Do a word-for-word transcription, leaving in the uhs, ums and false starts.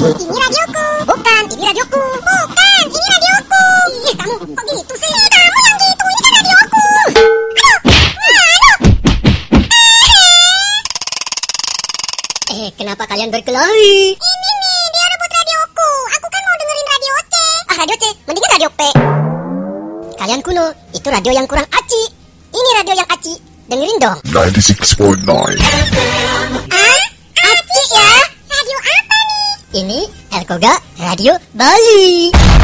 Ini radioku. Bukan, ini radioku. Bukan, ini radioku. Ih, kamu kok gitu sih? Kamu yang gitu, ini kan radioku. Eh, kenapa kalian berkelahi? Ini nih, dia rebut radioku. Aku kan mau dengerin radio C. Ah, radio C, mendingan radio P. Kalian kuno, itu radio yang kurang aci. Ini radio yang aci, dengerin dong. ninety-six point nine. Ah, aci ya? Radio apa nih? Ini Elkoga Radio Bali.